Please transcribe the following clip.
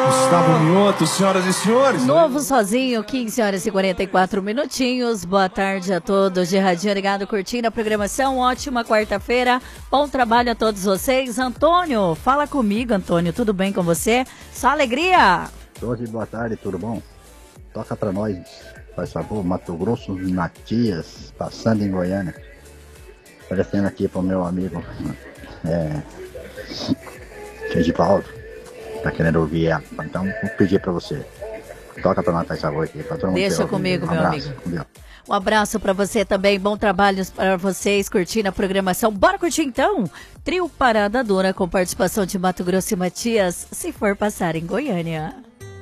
Gustavo Mioto, senhoras e senhores. Novo sozinho, 15 horas e 44 minutinhos. Boa tarde a todos de Radinho Ligado, curtindo a programação. Ótima quarta-feira, bom trabalho a todos vocês. Antônio, fala comigo, Antônio, tudo bem com você? Só alegria? Hoje, boa tarde, tudo bom? Toca pra nós, faz favor, Mato Grosso, Matias, passando em Goiânia. Aparecendo aqui pro meu amigo Edivaldo, tá querendo ouvir ela. Então, vou pedir pra você. Toca pra nós, faz favor aqui. Pra todo mundo. Deixa comigo, meu amigo. Um abraço pra você também, bom trabalho para vocês, curtindo a programação. Bora curtir então? Trio Parada Dura com participação de Mato Grosso e Matias, se for passar em Goiânia.